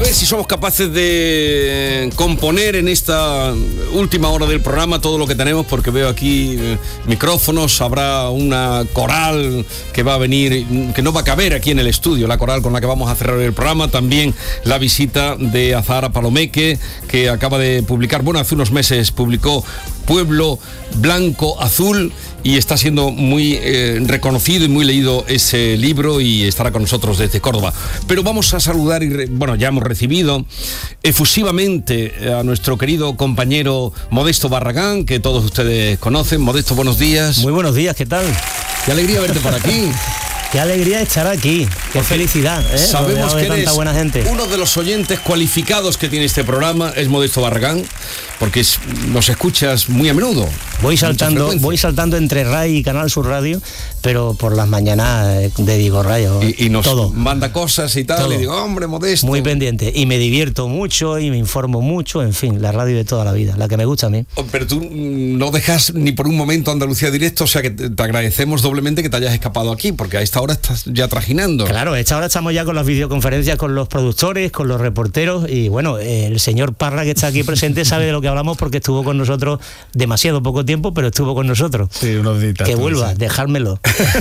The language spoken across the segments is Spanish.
ver si somos capaces de componer en esta última hora del programa todo lo que tenemos, porque veo aquí micrófonos, habrá una coral que va a venir, que no va a caber aquí en el estudio, la coral con la que vamos a cerrar el programa, también la visita de Azahara Palomeque, que acaba de publicar, bueno, hace unos meses publicó Pueblo Blanco Azul, y está siendo muy reconocido y muy leído ese libro, y estará con nosotros desde Córdoba. Pero vamos a saludar ya hemos recibido efusivamente a nuestro querido compañero Modesto Barragán, que todos ustedes conocen. Modesto, buenos días. Muy buenos días, ¿qué tal? Qué alegría verte por aquí. Qué alegría estar aquí, qué felicidad, Sabemos que eres buena gente. Uno de los oyentes cualificados que tiene este programa, es Modesto Barragán, porque nos escuchas muy a menudo. Voy saltando entre RAI y Canal Sur Radio, pero por las mañanas de Digo Rayo. Y nos todo. manda cosas y tal, todo. Y digo, hombre, Modesto. Muy pendiente, y me divierto mucho y me informo mucho, en fin, la radio de toda la vida, la que me gusta a mí. Pero tú no dejas ni por un momento Andalucía Directo, o sea que te agradecemos doblemente que te hayas escapado aquí, porque a esta hora estás ya trajinando. Claro, a esta hora estamos ya con las videoconferencias con los productores, con los reporteros, y bueno, el señor Parra, que está aquí presente, sabe de lo que hablamos porque estuvo con nosotros demasiado poco tiempo, pero estuvo con nosotros. Sí, unos días. Que vuelva, dejármelo.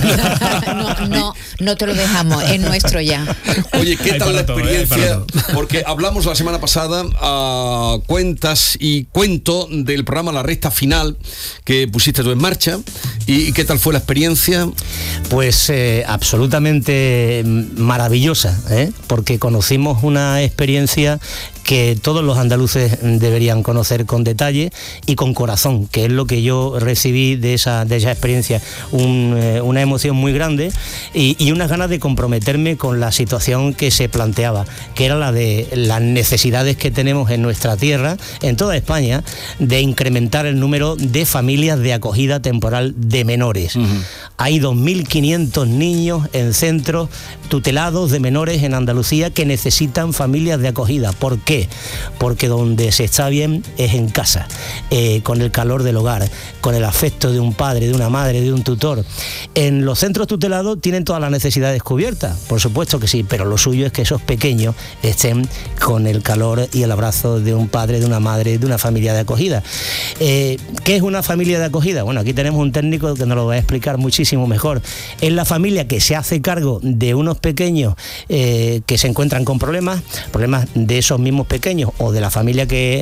No te lo dejamos, es nuestro ya. Oye, ¿qué tal la experiencia? Porque hablamos la semana pasada a cuentas y cuento del programa La Recta Final que pusiste tú en marcha. ¿Y qué tal fue la experiencia? Pues absolutamente maravillosa, porque conocimos una experiencia que todos los andaluces deberían conocer con detalle y con corazón, que es lo que yo recibí de esa experiencia, una emoción muy grande y unas ganas de comprometerme con la situación que se planteaba, que era la de las necesidades que tenemos en nuestra tierra, en toda España, de incrementar el número de familias de acogida temporal de menores. Uh-huh. Hay 2.500 niños en centros tutelados de menores en Andalucía que necesitan familias de acogida. ¿Por qué? Porque donde se está bien es en casa, con el calor del hogar, con el afecto de un padre, de una madre, de un tutor. En los centros tutelados tienen todas las necesidades cubiertas, por supuesto que sí, pero lo suyo es que esos pequeños estén con el calor y el abrazo de un padre, de una madre, de una familia de acogida. ¿Qué es una familia de acogida? Bueno, aquí tenemos un técnico que nos lo va a explicar muchísimo mejor. Es la familia que se hace cargo de unos pequeños que se encuentran con problemas de esos mismos pequeños o de la familia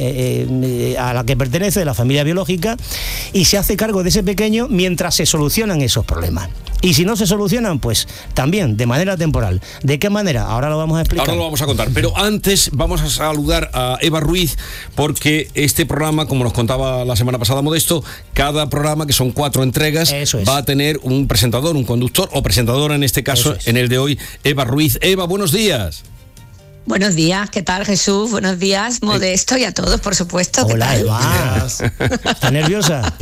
a la que pertenece, de la familia biológica, y se hace cargo de ese pequeño mientras se solucionan esos problemas. Y si no se solucionan, pues también de manera temporal. ¿De qué manera? Ahora lo vamos a explicar. Ahora lo vamos a contar, pero antes vamos a saludar a Eva Ruiz, porque este programa, como nos contaba la semana pasada Modesto, cada programa, que son 4 entregas, va a tener un presentador, un conductor o presentadora, en este caso, en el de hoy, Eva Ruiz. Eva, buenos días. Buenos días, ¿qué tal, Jesús? Buenos días, Modesto, y a todos, por supuesto. Hola, Eva. ¿Estás nerviosa?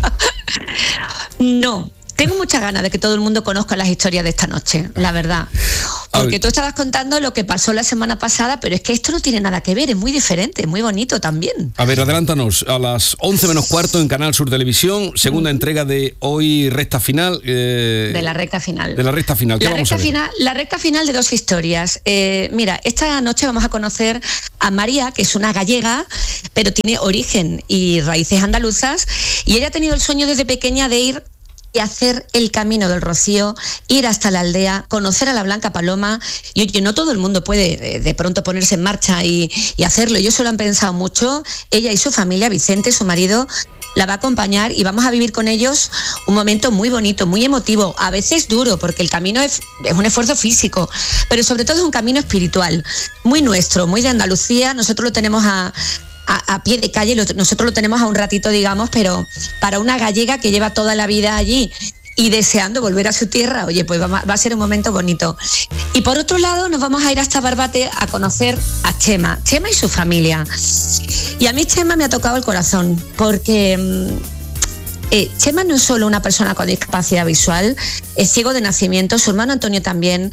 No. Tengo muchas ganas de que todo el mundo conozca las historias de esta noche, la verdad. Porque tú estabas contando lo que pasó la semana pasada, pero es que esto no tiene nada que ver, es muy diferente, es muy bonito también. A ver, adelántanos, a las 11 menos cuarto en Canal Sur Televisión, segunda entrega de hoy, recta final. De la recta final. De la recta final, ¿qué vamos a ver? La recta final de 2 historias. Mira, esta noche vamos a conocer a María, que es una gallega, pero tiene origen y raíces andaluzas, y ella ha tenido el sueño desde pequeña de ir y hacer el camino del Rocío, ir hasta la aldea, conocer a la Blanca Paloma. Y oye, no todo el mundo puede de pronto ponerse en marcha y hacerlo. Ellos se lo han pensado mucho. Ella y su familia, Vicente, su marido, la va a acompañar y vamos a vivir con ellos un momento muy bonito, muy emotivo, a veces duro, porque el camino es un esfuerzo físico, pero sobre todo es un camino espiritual, muy nuestro, muy de Andalucía. Nosotros lo tenemos a pie de calle, nosotros lo tenemos a un ratito, digamos, pero para una gallega que lleva toda la vida allí y deseando volver a su tierra, oye, pues va a ser un momento bonito. Y por otro lado nos vamos a ir hasta Barbate a conocer a Chema y su familia. Y a mí Chema me ha tocado el corazón, porque Chema no es solo una persona con discapacidad visual, es ciego de nacimiento, su hermano Antonio también.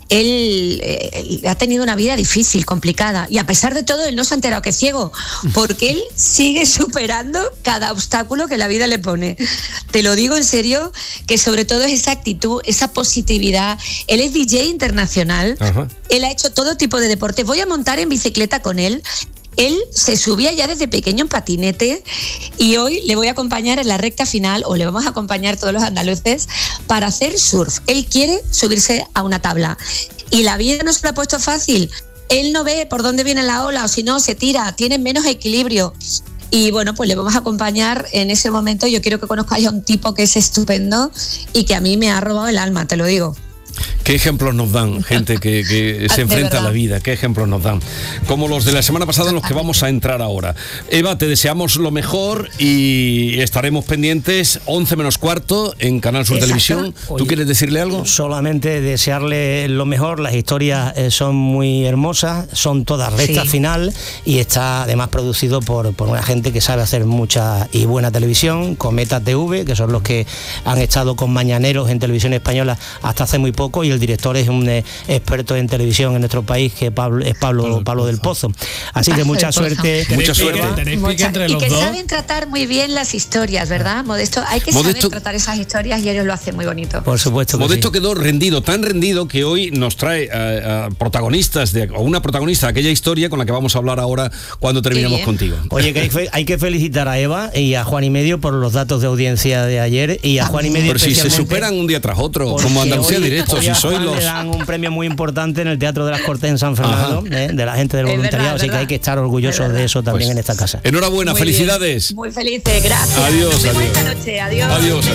él ha tenido una vida difícil, complicada, y a pesar de todo él no se ha enterado que es ciego, porque él sigue superando cada obstáculo que la vida le pone. Te lo digo en serio, que sobre todo es esa actitud, esa positividad. Él es DJ internacional. Ajá. Él ha hecho todo tipo de deportes. Voy a montar en bicicleta con él. Él se subía ya desde pequeño en patinete y hoy le voy a acompañar en la recta final, o le vamos a acompañar todos los andaluces, para hacer surf. Él quiere subirse a una tabla y la vida no se lo ha puesto fácil. Él no ve por dónde viene la ola, o si no, se tira, tiene menos equilibrio. Y bueno, pues le vamos a acompañar en ese momento. Yo quiero que conozcáis a un tipo que es estupendo y que a mí me ha robado el alma, te lo digo. ¿Qué ejemplos nos dan gente que se enfrenta a la vida? ¿Qué ejemplos nos dan? Como los de la semana pasada en los que vamos a entrar ahora. Eva, te deseamos lo mejor y estaremos pendientes 11 menos cuarto en Canal Sur Televisión. ¿Tú Oye, quieres decirle algo? Solamente desearle lo mejor. Las historias son muy hermosas, son todas recta final y está además producido por una gente que sabe hacer mucha y buena televisión. Cometa TV, que son los que han estado con mañaneros en televisión española hasta hace muy poco, y el director es un experto en televisión en nuestro país, que es Pablo del Pozo. Así que mucha suerte. Mucha suerte. Y que saben tratar muy bien las historias, ¿verdad, Modesto? Hay que saber tratar esas historias y ellos lo hacen muy bonito. Por supuesto que Modesto sí. quedó rendido, tan rendido que hoy nos trae a protagonistas, o una protagonista de aquella historia con la que vamos a hablar ahora cuando terminemos contigo. Oye, que hay que felicitar a Eva y a Juan y Medio por los datos de audiencia de ayer, y a Juan y Medio pero si se superan un día tras otro, como Andalucía Directo. Si sois le dan un premio muy importante en el Teatro de las Cortes en San Fernando, de la gente del voluntariado, así que hay que estar orgullosos de eso también en esta casa. Enhorabuena, muy felicidades. Bien. Muy felices, gracias. Adiós, Nos vemos adiós. esta noche. Adiós. Adiós.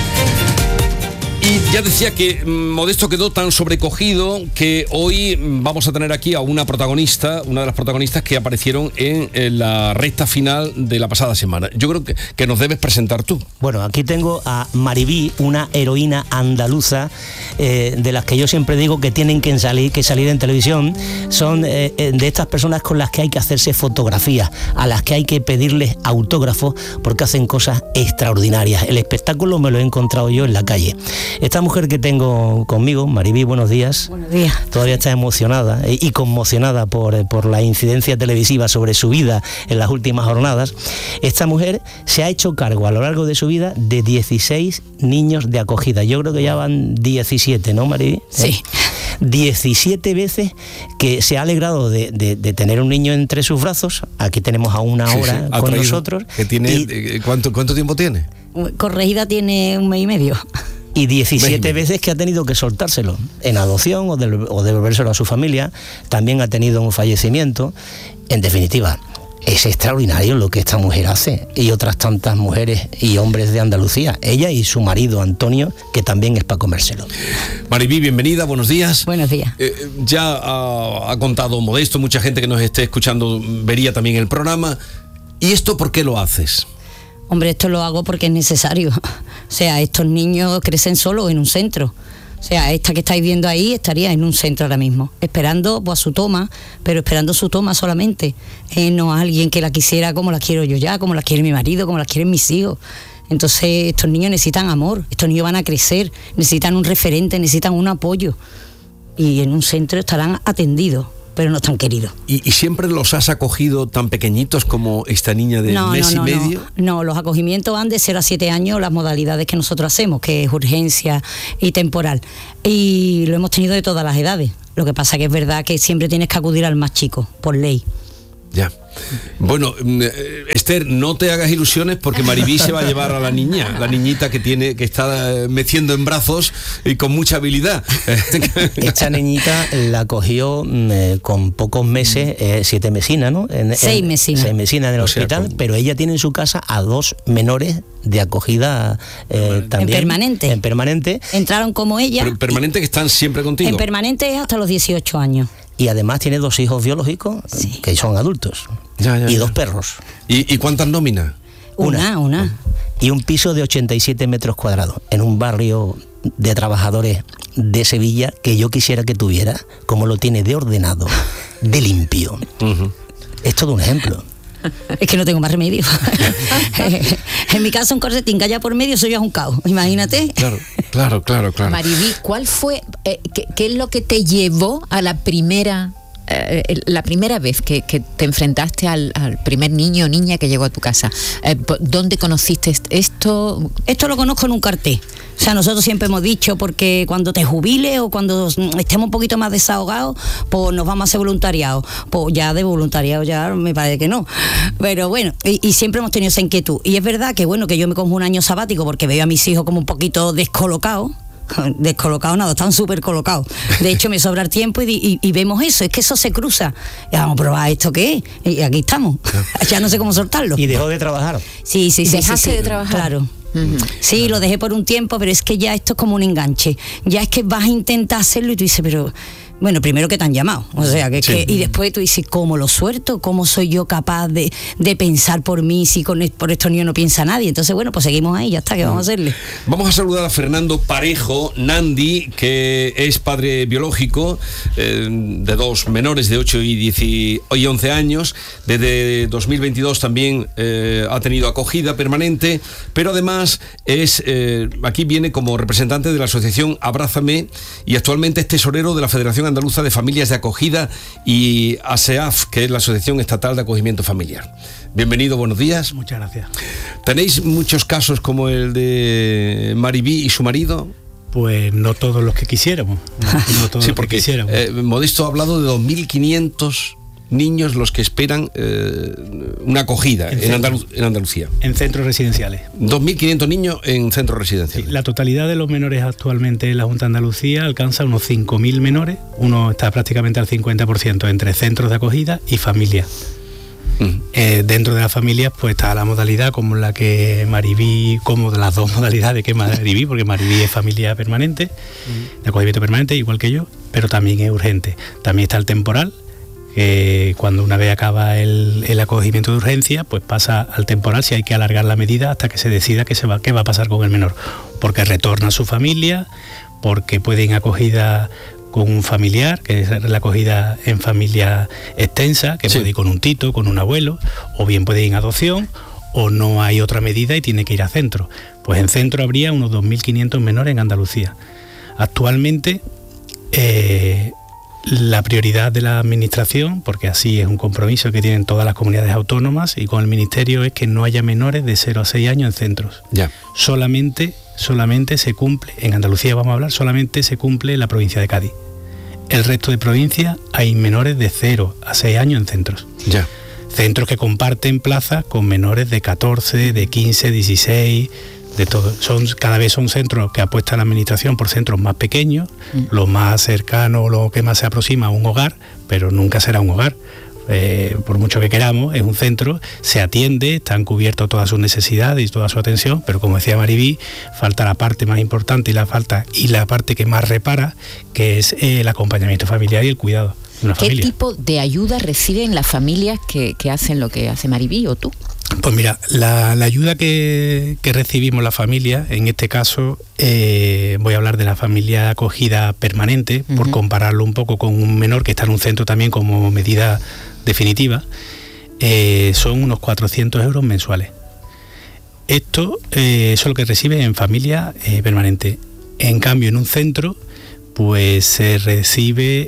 Y ya decía que Modesto quedó tan sobrecogido que hoy vamos a tener aquí a una protagonista, una de las protagonistas que aparecieron en la recta final de la pasada semana. Yo creo que nos debes presentar tú. Bueno, aquí tengo a Maribí, una heroína andaluza, de las que yo siempre digo que tienen que salir en televisión. Son de estas personas con las que hay que hacerse fotografías, a las que hay que pedirles autógrafos, porque hacen cosas extraordinarias. El espectáculo me lo he encontrado yo en la calle. Esta mujer que tengo conmigo, Maribí, buenos días. Buenos días. Todavía está emocionada y conmocionada por la incidencia televisiva sobre su vida en las últimas jornadas. Esta mujer se ha hecho cargo a lo largo de su vida de 16 niños de acogida. Yo creo que ya van 17, ¿no, Maribí? Sí. 17 veces que se ha alegrado de tener un niño entre sus brazos. Aquí tenemos a una hora con nosotros. Que tiene, ¿cuánto tiempo tiene? Corregida tiene 1 mes y medio. Y 17 veces que ha tenido que soltárselo en adopción o devolvérselo a su familia. También ha tenido un fallecimiento. En definitiva, es extraordinario lo que esta mujer hace, y otras tantas mujeres y hombres de Andalucía. Ella y su marido Antonio, que también es para comérselo. Maribí, bienvenida, buenos días. Buenos días. Ya ha contado Modesto, mucha gente que nos esté escuchando vería también el programa. ¿Y esto por qué lo haces? Hombre, esto lo hago porque es necesario. O sea, estos niños crecen solos en un centro. O sea, esta que estáis viendo ahí estaría en un centro ahora mismo, esperando pues, a su toma, pero esperando su toma solamente. No a alguien que la quisiera como la quiero yo ya, como la quiere mi marido, como la quieren mis hijos. Entonces, estos niños necesitan amor, estos niños van a crecer, necesitan un referente, necesitan un apoyo. Y en un centro estarán atendidos, pero no están queridos. ¿Y siempre los has acogido tan pequeñitos como esta niña de mes y medio? No, los acogimientos van de 0 a 7 años, las modalidades que nosotros hacemos, que es urgencia y temporal. Y lo hemos tenido de todas las edades. Lo que pasa que es verdad que siempre tienes que acudir al más chico, por ley. Ya. Bueno, Esther, no te hagas ilusiones porque Maribí se va a llevar a la niñita que está meciendo en brazos y con mucha habilidad. Esta niñita la cogió con pocos meses, 7 mesinas, ¿no? 6 mesinas. 6 mesinas en el hospital, pero ella tiene en su casa a 2 menores de acogida también. En permanente. Entraron como ella. Pero permanente, que están siempre contigo. En permanente es hasta los 18 años. Y además tiene 2 hijos biológicos que son adultos. Y 2 perros. ¿Y cuántas nóminas? Una. Y un piso de 87 metros cuadrados en un barrio de trabajadores de Sevilla que yo quisiera que tuviera, como lo tiene de ordenado, de limpio. Es todo un ejemplo. Es que no tengo más remedio. En mi casa un calcetín que haya por medio, eso ya es un caos, imagínate. Claro. Maribí, ¿cuál fue, qué es lo que te llevó a la primera vez que te enfrentaste al primer niño o niña que llegó a tu casa? ¿Dónde conociste esto? Esto lo conozco en un cartel. O sea, nosotros siempre hemos dicho, porque cuando te jubiles o cuando estemos un poquito más desahogados, pues nos vamos a hacer voluntariado. Pues ya de voluntariado ya me parece que no. Pero bueno, y siempre hemos tenido esa inquietud. Y es verdad que bueno, que yo me cojo un año sabático porque veo a mis hijos como un poquito descolocados nada, están súper colocados. De hecho me sobra el tiempo y vemos eso, es que eso se cruza. Y vamos a probar esto que es, y aquí estamos. Ya no sé cómo soltarlo. ¿Y dejó de trabajar? Sí. ¿Dejaste de trabajar? Claro. Sí, lo dejé por un tiempo, pero es que ya esto es como un enganche. Ya es que vas a intentar hacerlo y tú dices, pero bueno, primero que te han llamado, o sea, y después tú dices, ¿cómo lo suelto? ¿Cómo soy yo capaz de pensar por mí si por estos niños no piensa nadie? Entonces, bueno, pues seguimos ahí, ya está, ¿qué vamos a hacerle? Vamos a saludar a Fernando Parejo Nandi, que es padre biológico de dos menores de 8 y 11 años. Desde 2022 también ha tenido acogida permanente, pero además aquí viene como representante de la asociación Abrázame y actualmente es tesorero de la Federación Andaluza de Familias de Acogida y ASEAF, que es la Asociación Estatal de Acogimiento Familiar. Bienvenido, buenos días. Muchas gracias. ¿Tenéis muchos casos como el de Maribí y su marido? Pues no todos los que quisiéramos. No todos los que quisiéramos. Modesto ha hablado de 2.500 niños los que esperan una acogida en Andalucía. En centros residenciales. 2.500 niños en centros residenciales. Sí, la totalidad de los menores actualmente en la Junta de Andalucía alcanza unos 5.000 menores. Uno está prácticamente al 50% entre centros de acogida y familias. Dentro de las familias pues está la modalidad como la que Maribí, como de las dos modalidades que Maribí, porque Maribí es familia permanente, de acogimiento permanente, igual que yo, pero también es urgente. También está el temporal, que cuando una vez acaba el acogimiento de urgencia, pues pasa al temporal si hay que alargar la medida hasta que se decida qué va a pasar con el menor, porque retorna a su familia, porque puede ir en acogida con un familiar, que es la acogida en familia extensa, que puede ir con un tito, con un abuelo, o bien puede ir en adopción, o no hay otra medida y tiene que ir a centro. Pues en centro habría unos 2.500 menores en Andalucía. Actualmente la prioridad de la administración, porque así es un compromiso que tienen todas las comunidades autónomas y con el ministerio, es que no haya menores de 0 a 6 años en centros. Ya. Solamente se cumple, en Andalucía vamos a hablar, solamente se cumple en la provincia de Cádiz. El resto de provincias hay menores de 0 a 6 años en centros. Ya. Centros que comparten plazas con menores de 14, de 15, 16... de todo. Cada vez son centros que apuesta la administración por centros más pequeños, lo más cercano, lo que más se aproxima a un hogar, pero nunca será un hogar. Por mucho que queramos, es un centro, se atiende, están cubiertas todas sus necesidades y toda su atención, pero como decía Maribí, falta la parte más importante y la parte que más repara, que es el acompañamiento familiar y el cuidado de una familia. ¿Qué tipo de ayuda reciben las familias que hacen lo que hace Maribí o tú? Pues mira, la ayuda que recibimos la familia, en este caso voy a hablar de la familia acogida permanente, por compararlo un poco con un menor que está en un centro también como medida definitiva, son unos 400 euros mensuales. Esto es lo que recibe en familia permanente. En cambio, en un centro, pues se recibe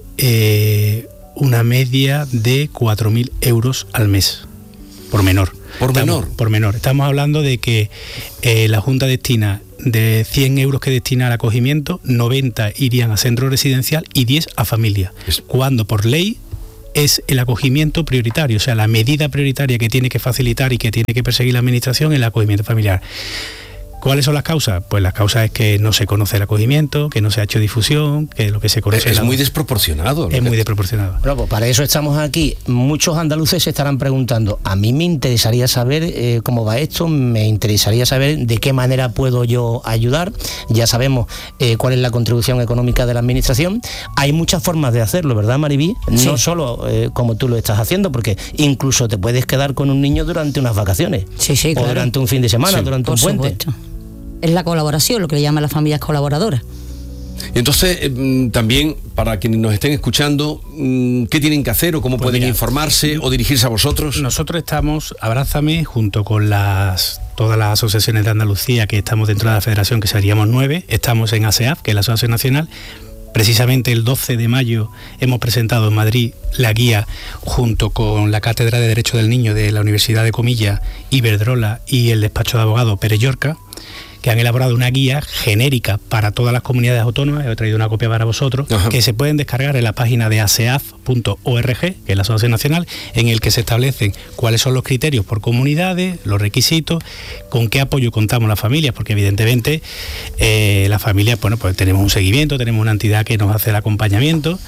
una media de 4.000 euros al mes, por menor. Por menor. Estamos hablando de que la Junta destina, de 100 euros que destina al acogimiento, 90 irían a centro residencial y 10 a familia, cuando por ley es el acogimiento prioritario, o sea, la medida prioritaria que tiene que facilitar y que tiene que perseguir la administración es el acogimiento familiar. ¿Cuáles son las causas? Pues las causas es que no se conoce el acogimiento, que no se ha hecho difusión, que lo que se conoce... Es muy desproporcionado. Es muy desproporcionado. Bueno, pues para eso estamos aquí. Muchos andaluces se estarán preguntando, a mí me interesaría saber cómo va esto, me interesaría saber de qué manera puedo yo ayudar. Ya sabemos cuál es la contribución económica de la administración. Hay muchas formas de hacerlo, ¿verdad, Maribí? Sí. No solo como tú lo estás haciendo, porque incluso te puedes quedar con un niño durante unas vacaciones. Sí, claro. O durante un fin de semana, durante un puente. Supuesto. Es la colaboración, lo que le llaman las familias colaboradoras. Y entonces, también, para quienes nos estén escuchando, ¿qué tienen que hacer o cómo pueden informarse o dirigirse a vosotros? Nosotros estamos, Abrázame, junto con todas las asociaciones de Andalucía que estamos dentro de la federación, que seríamos 9, estamos en ASEAF, que es la Asociación Nacional. Precisamente el 12 de mayo hemos presentado en Madrid la guía junto con la Cátedra de Derecho del Niño de la Universidad de Comillas, Iberdrola y el despacho de abogado Pérez Llorca, que han elaborado una guía genérica para todas las comunidades autónomas. He traído una copia para vosotros. Ajá. Que se pueden descargar en la página de aseaf.org, que es la Asociación Nacional, en el que se establecen cuáles son los criterios por comunidades, los requisitos, con qué apoyo contamos las familias, porque evidentemente las familias, bueno, pues tenemos un seguimiento, tenemos una entidad que nos hace el acompañamiento,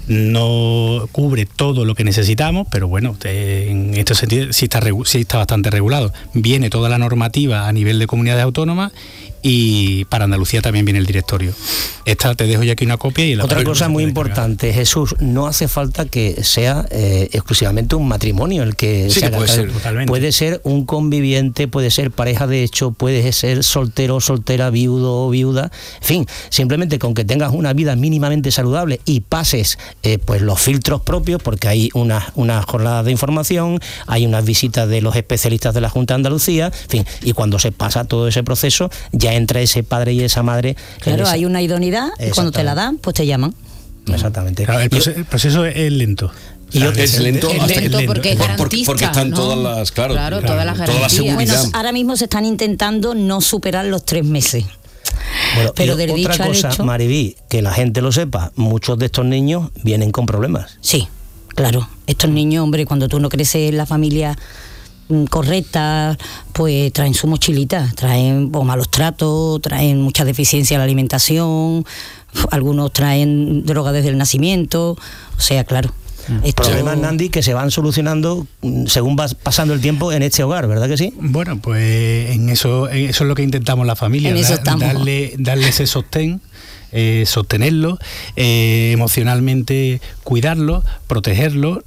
no cubre todo lo que necesitamos, pero bueno, en este sentido sí está bastante regulado. Viene toda la normativa a nivel de comunidades autónomas, y para Andalucía también viene el directorio. Esta te dejo ya aquí una copia. Y otra cosa muy importante, Jesús, no hace falta que sea exclusivamente un matrimonio el que sí, se haga. Puede ser, totalmente. Puede ser un conviviente, puede ser pareja de hecho, puede ser soltero, soltera, viudo o viuda. En fin, simplemente con que tengas una vida mínimamente saludable y pases pues los filtros propios, porque hay unas jornadas de información, hay unas visitas de los especialistas de la Junta de Andalucía, en fin, y cuando se pasa todo ese proceso, ya entra ese padre y esa madre. Claro, hay una idoneidad y cuando te la dan, pues te llaman. Exactamente. Claro, el proceso es lento. Y es lento, porque es garantista, porque están, ¿no? Todas las, todas las garantías. Bueno, ahora mismo se están intentando no superar los 3 meses. Bueno, pero del otra dicho cosa, hecho, Mariví, que la gente lo sepa, muchos de estos niños vienen con problemas. Sí, claro. Estos niños, hombre, cuando tú no creces en la familia correcta, pues traen su mochilita, traen malos tratos, traen mucha deficiencia en la alimentación, algunos traen droga desde el nacimiento, o sea, claro. Problemas, Nandi, que se van solucionando según va pasando el tiempo en este hogar, ¿verdad que sí? Bueno, pues en eso es lo que intentamos la familia, darle ese sostén, sostenerlo, emocionalmente cuidarlo, protegerlo,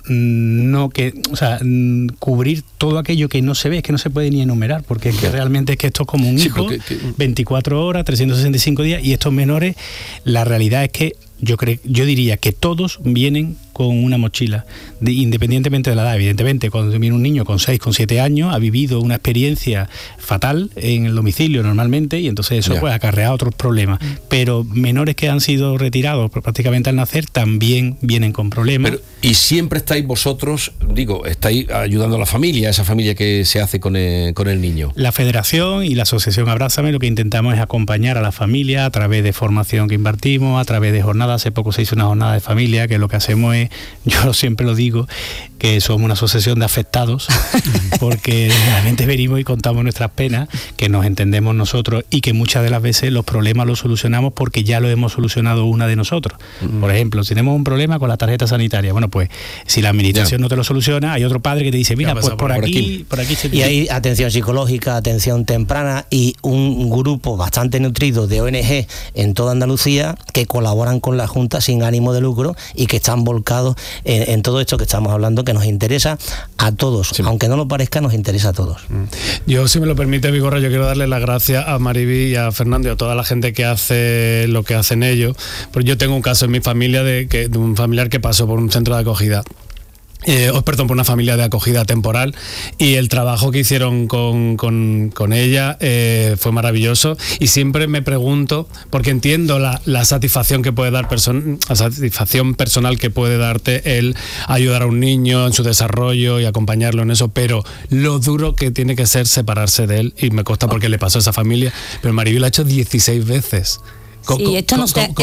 cubrir todo aquello que no se ve, es que no se puede ni enumerar, porque es que realmente es que esto es como un hijo, 24 horas, 365 días, y estos menores, la realidad es que yo diría que todos vienen con una mochila, independientemente de la edad. Evidentemente, cuando viene un niño con 6, con 7 años, ha vivido una experiencia fatal en el domicilio normalmente, y entonces eso pues acarrea otros problemas. Pero menores que han sido retirados prácticamente al nacer también vienen con problemas. Y siempre estáis vosotros, estáis ayudando a la familia, a esa familia que se hace con el niño. La Federación y la Asociación Abrázame lo que intentamos es acompañar a la familia a través de formación que impartimos, a través de jornadas. Hace poco se hizo una jornada de familia, que lo que hacemos es, yo siempre lo digo, que somos una asociación de afectados, porque realmente venimos y contamos nuestras penas, que nos entendemos nosotros y que muchas de las veces los problemas los solucionamos porque ya lo hemos solucionado una de nosotros. Por ejemplo, si tenemos un problema con la tarjeta sanitaria, bueno, pues si la administración no te lo soluciona, hay otro padre que te dice, mira, pues por aquí se y hay atención psicológica, atención temprana y un grupo bastante nutrido de ONG en toda Andalucía que colaboran con la Junta sin ánimo de lucro y que están volcados en todo esto que estamos hablando, que nos interesa a todos, sí. Aunque no lo parezca, nos interesa a todos. Yo, si me lo permite, Vigorra, yo quiero darle las gracias a Mariví y a Fernando y a toda la gente que hace lo que hacen ellos, porque yo tengo un caso en mi familia de un familiar que pasó por un centro de acogida. Por una familia de acogida temporal, y el trabajo que hicieron con ella fue maravilloso, y siempre me pregunto, porque entiendo la satisfacción que puede dar la satisfacción personal que puede darte el ayudar a un niño en su desarrollo y acompañarlo en eso, pero lo duro que tiene que ser separarse de él, y me consta porque le pasó a esa familia, pero Mariví lo ha hecho 16 veces. Sí, esto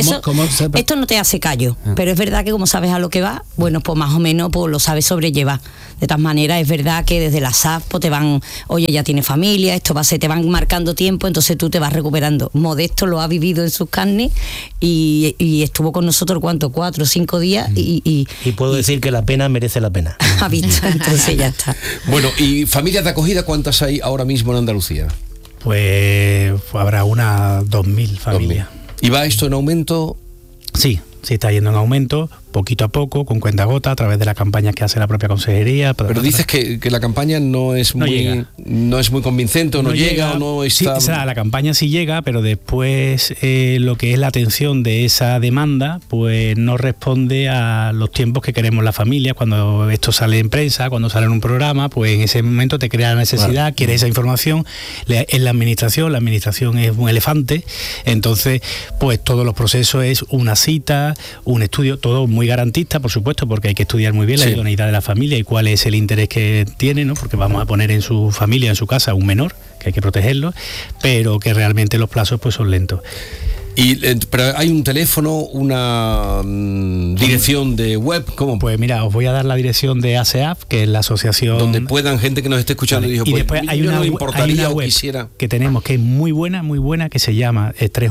no te hace callo, pero es verdad que como sabes a lo que va, bueno, pues más o menos pues lo sabes sobrellevar. De todas maneras, es verdad que desde la SAF pues te van, oye, ya tiene familia, esto te van marcando tiempo, entonces tú te vas recuperando. Modesto lo ha vivido en sus carnes y estuvo con nosotros, ¿cuánto? 4 o 5 días y puedo decir que la pena merece la pena. Ha visto, entonces ya está. Bueno, ¿y familias de acogida cuántas hay ahora mismo en Andalucía? Pues habrá unas 2.000 familias. 2.000. ¿Y va esto en aumento? Sí, está yendo en aumento poquito a poco, con cuentagotas, a través de las campañas que hace la propia consejería. Pero dices que la campaña no es muy convincente, o no llega, o no está... Sí, o sea, la campaña sí llega, pero después lo que es la atención de esa demanda, pues no responde a los tiempos que queremos la familia. Cuando esto sale en prensa, cuando sale en un programa, pues en ese momento te crea la necesidad, quieres esa información. En la administración es un elefante, entonces pues todos los procesos es una cita, un estudio, todo muy garantista, por supuesto, porque hay que estudiar muy bien la idoneidad de la familia y cuál es el interés que tiene, ¿no? Porque vamos a poner en su familia, en su casa, un menor, que hay que protegerlo, pero que realmente los plazos pues son lentos. Pero hay un teléfono, una dirección de web, ¿cómo? Pues mira, os voy a dar la dirección de ASEAF, que es la asociación... Donde puedan gente que nos esté escuchando y dijo, y después hay una web quisiera... que tenemos que es muy buena, que se llama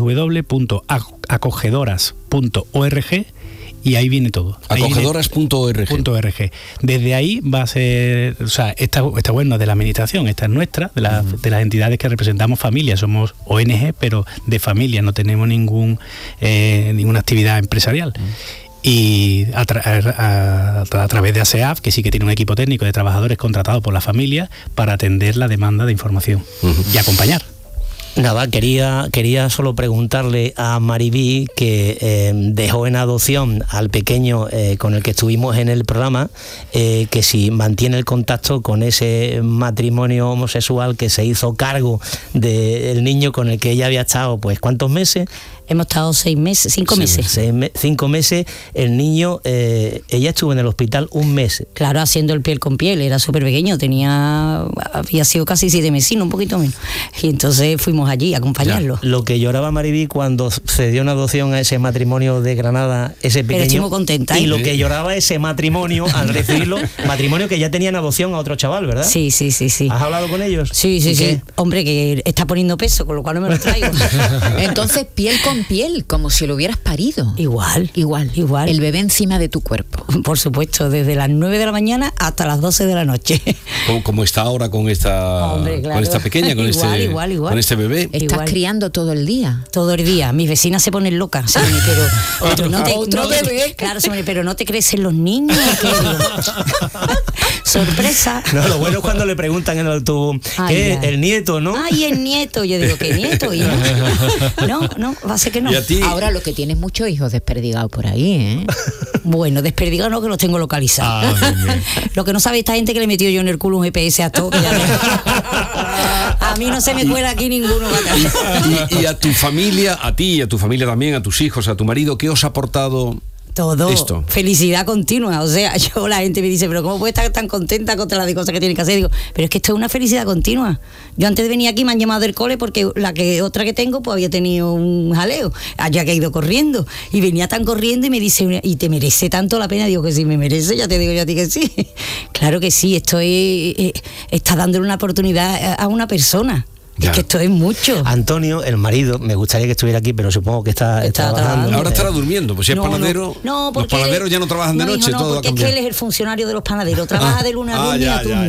www.acogedoras.org, y ahí viene todo. Acogedoras.org. Desde ahí va a ser, o sea, esta web no es de la administración, esta es nuestra, de las entidades que representamos familias. Somos ONG, pero de familia, no tenemos ninguna actividad empresarial. Y a través de ASEAF, que sí que tiene un equipo técnico de trabajadores contratados por la familia para atender la demanda de información y acompañar. Nada, quería solo preguntarle a Mariví, que dejó en adopción al pequeño con el que estuvimos en el programa, que si mantiene el contacto con ese matrimonio homosexual que se hizo cargo del niño con el que ella había estado, pues, ¿cuántos meses? Hemos estado 5 meses. 5 meses. El niño, ella estuvo en el hospital 1 mes. Claro, haciendo el piel con piel, era súper pequeño, había sido casi 7 meses, un poquito menos. Y entonces fuimos allí a acompañarlo. Lo que lloraba Mariví cuando se dio una adopción a ese matrimonio de Granada, ese pequeño. Pero estoy muy contenta. Y lo que lloraba ese matrimonio al recibirlo, matrimonio que ya tenía en adopción a otro chaval, ¿verdad? Sí. ¿Has hablado con ellos? Sí. Hombre, que está poniendo peso, con lo cual no me lo traigo. Entonces, piel con piel, como si lo hubieras parido. Igual. El bebé encima de tu cuerpo. Por supuesto, desde las 9 de la mañana hasta las 12 de la noche. Como está ahora con esta, hombre, claro, con esta pequeña, con este bebé. Estás criando todo el día. Todo el día. Mis vecinas se ponen locas. Pero no te crecen los niños. Sorpresa. No, lo bueno es cuando le preguntan en el autobús, el nieto, ¿no? Ay, el nieto. Yo digo, ¿qué nieto? Y no, va a ser que no. Ahora lo que tienes muchos hijos desperdigados por ahí, ¿eh? Bueno, desperdigados no, que los tengo localizados. Lo que no sabe esta gente que le metió yo en el culo un GPS a todo. A mí no se me cuela aquí ninguno. Y a tu familia, a ti, a tu familia también, a tus hijos, a tu marido, ¿qué os ha aportado? Todo, esto. Felicidad continua. O sea, la gente me dice, pero ¿cómo puede estar tan contenta contra las cosas que tiene que hacer? Digo, pero es que esto es una felicidad continua. Yo antes de venir aquí me han llamado del cole porque otra que tengo pues había tenido un jaleo, allá que ha ido corriendo, y venía tan corriendo y me dice, ¿y te merece tanto la pena? Digo que sí, me merece, ya te digo yo a ti que sí. Claro que sí, esto está dándole una oportunidad a una persona. Ya. Es que esto es mucho. Antonio, el marido, me gustaría que estuviera aquí, pero supongo que está trabajando. Ahora estará durmiendo, pues si es panadero. No, los panaderos ya no trabajan de noche, todo porque es que él es el funcionario de los panaderos, trabaja de luna a luna turno.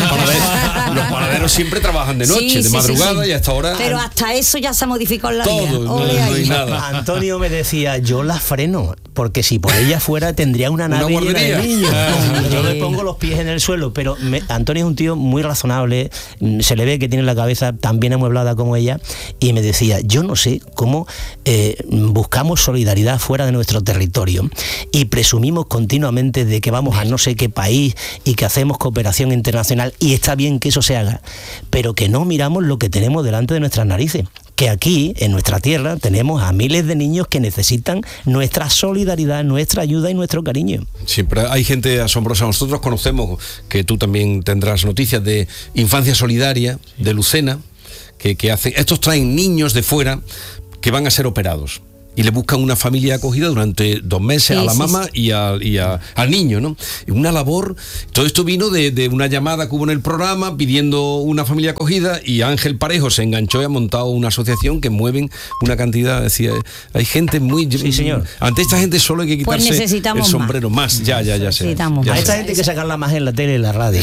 Los panaderos siempre trabajan de noche, de madrugada y hasta ahora. Pero hasta eso ya se ha modificado en la vida. No hay nada. Antonio me decía, yo la freno, porque si por ella fuera tendría una nave llena de niños. Yo le pongo los pies en el suelo, pero Antonio es un tío muy razonable, se le ve que tiene la cabeza tan bien amueblada como ella, y me decía, yo no sé cómo buscamos solidaridad fuera de nuestro territorio y presumimos continuamente de que vamos a no sé qué país y que hacemos cooperación internacional, y está bien que eso se haga, pero que no miramos lo que tenemos delante de nuestras narices, que aquí, en nuestra tierra, tenemos a miles de niños que necesitan nuestra solidaridad, nuestra ayuda y nuestro cariño. Siempre hay gente asombrosa. Nosotros conocemos, que tú también tendrás noticias, de Infancia Solidaria, de Lucena, que hacen, estos traen niños de fuera que van a ser operados y le buscan una familia acogida durante 2 meses a la mamá y al niño, ¿no? Y una labor. Todo esto vino de una llamada que hubo en el programa pidiendo una familia acogida, y Ángel Parejo se enganchó y ha montado una asociación que mueven una cantidad. Decía, hay gente muy... Sí, señor. Ante esta gente solo hay que quitarse el sombrero más. Ya sé. A esta gente hay que sacarla más en la tele y en la radio.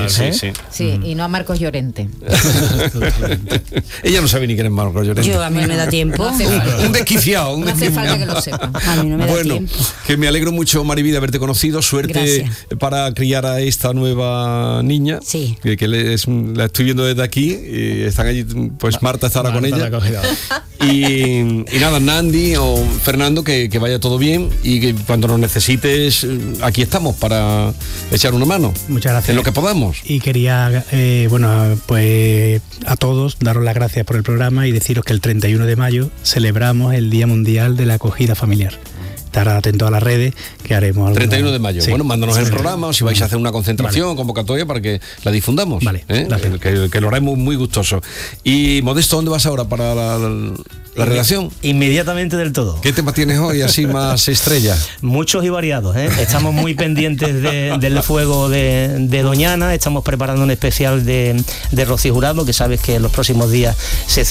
Sí, y no a Marcos Llorente. Ella no sabe ni quién es Marcos Llorente. A mí me da tiempo. Un desquiciado. corazón. No hace falta que lo sepan. A mí no me da Bueno, tiempo. que me alegro mucho, Mariví, de haberte conocido. Suerte Gracias. para criar a esta nueva niña. Sí. Que la estoy viendo desde aquí. Y están allí, pues Marta estará con Marta ella. la acogida. Y nada, Nandi o Fernando, que vaya todo bien y que cuando nos necesites, aquí estamos para echar una mano. Muchas gracias. En lo que podamos. Y quería, pues a todos daros las gracias por el programa y deciros que el 31 de mayo celebramos el Día Mundial de la Acogida Familiar. Estar atentos a las redes, que haremos alguna... 31 de mayo. Sí. Bueno, mándanos el Sí. programa o si vais a hacer una concentración, convocatoria para que la difundamos. Vale, ¿eh? gracias. Que lo haremos muy gustoso. Y Modesto, ¿dónde vas ahora para la redacción? Inmediatamente del todo. ¿Qué tema tienes hoy así más estrella? Muchos y variados, ¿eh? Estamos muy pendientes del fuego de Doñana, estamos preparando un especial de Rocío Jurado, que sabes que en los próximos días se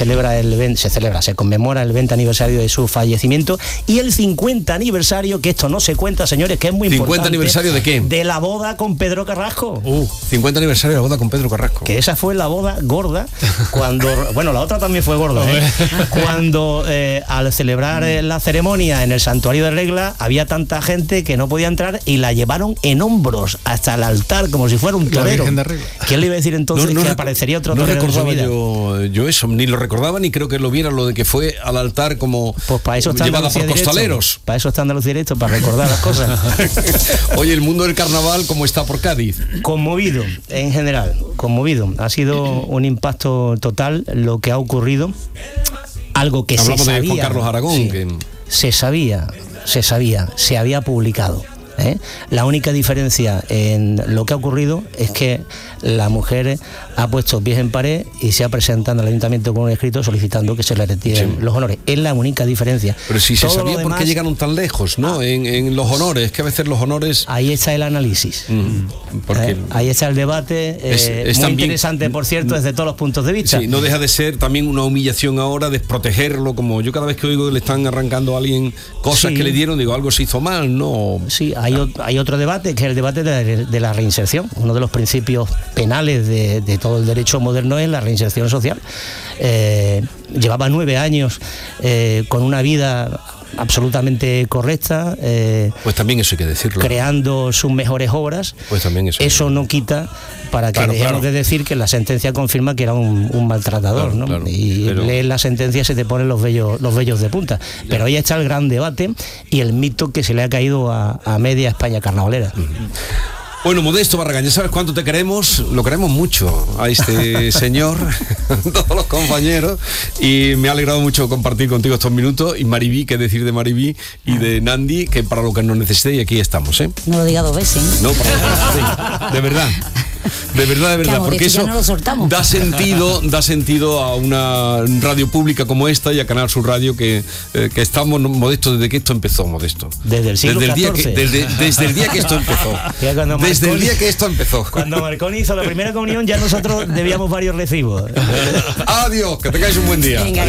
conmemora el 20 aniversario de su fallecimiento y el 50 aniversario, que esto no se cuenta, señores, que es muy importante. ¿50 aniversario de qué? De la boda con Pedro Carrasco. 50 aniversario de la boda con Pedro Carrasco. Que esa fue la boda gorda cuando, bueno, la otra también fue gorda, ¿eh? Cuando al celebrar la ceremonia en el santuario de Regla había tanta gente que no podía entrar y la llevaron en hombros hasta el altar como si fuera un torero. Virgen de Regla. ¿Quién le iba a decir entonces que aparecería otro no torero en su recordaba vida? yo eso, ni lo recordaba ni creo que lo viera, lo de que fue al altar como Pues para eso está llevada por Andalucía Directo. costaleros. Para eso está Andalucía Directo, para recordar las cosas. Oye, el mundo del carnaval, ¿cómo está por Cádiz? Conmovido, en general, conmovido. Ha sido un impacto total lo que ha ocurrido. Algo que Hablamos se de sabía. Juan Carlos Aragón. Sí, Que... se sabía, se había publicado. ¿eh? La única diferencia en lo que ha ocurrido es que la mujer ha puesto pies en pared y se ha presentado al ayuntamiento con un escrito solicitando que se le retiren los honores. Es la única diferencia. Pero si se Todo lo sabía por qué demás, llegaron tan lejos, ¿no? En los honores, que a veces los honores... ahí está el análisis. Porque Ahí está el debate, es muy también- interesante, por cierto, desde todos los puntos de vista. sí, no deja de ser también una humillación ahora, desprotegerlo, como yo cada vez que oigo que le están arrancando a alguien cosas Sí. que le dieron, digo, algo se hizo mal, ¿no? Sí, hay otro debate, que es el debate de la reinserción. Uno de los principios penales de todo el derecho moderno es la reinserción social. Llevaba 9 años con una vida absolutamente correcta, Pues también eso hay que decirlo. creando sus mejores obras. Pues también eso. No quita para que Claro, dejemos claro. de decir que la sentencia confirma que era un maltratador, Claro, ¿no? claro, Y pero- lees la sentencia y se te ponen los vellos de punta. Pero ahí está el gran debate y el mito que se le ha caído a media España carnavalera. Bueno, Modesto Barragán, ya sabes cuánto te queremos, lo queremos mucho a este señor, todos los compañeros, y me ha alegrado mucho compartir contigo estos minutos. Y Mariví, qué decir de Mariví y de Nandi, que para lo que nos necesite, y aquí estamos, ¿eh? No lo diga 2 veces. ¿eh? No, para sí, de verdad. De verdad, Claro, porque de hecho, eso ya no lo soltamos. da sentido a una radio pública como esta y a Canal Sur Radio que estamos modestos desde que esto empezó, Modesto. Desde el siglo desde XIV. desde el día que esto empezó. Ya cuando Desde el Marconi- día que esto empezó. Cuando Marconi hizo la primera comunión ya nosotros debíamos varios recibos. Adiós, que tengáis un buen día. Venga,